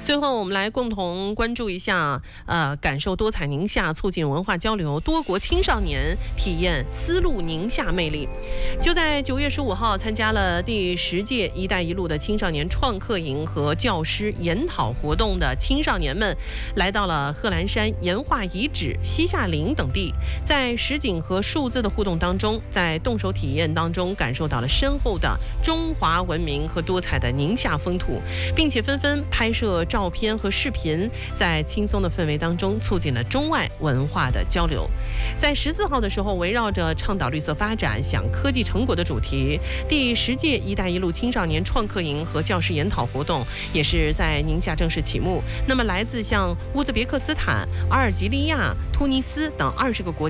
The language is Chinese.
最后，我们来共同关注一下，感受多彩宁夏，促进文化交流，多国青少年体验丝路宁夏魅力。就在9月15号，参加了第10届“一带一路”的青少年创客营和教师研讨活动的青少年们，来到了贺兰山、岩画遗址、西夏陵等地，在实景和数字的互动当中，在动手体验当中，感受到了深厚的中华文明和多彩的宁夏风土，并且纷纷拍摄照片和视频，在轻松的氛围当中促进了中外文化的交流。在14号的时候，围绕着倡导绿色发展、享科技成果的主题，第10届“一带一路”青少年创客营和教师研讨活动也是在宁夏正式启幕。那么，来自像乌兹别克斯坦、阿尔及利亚、突尼斯等20个国家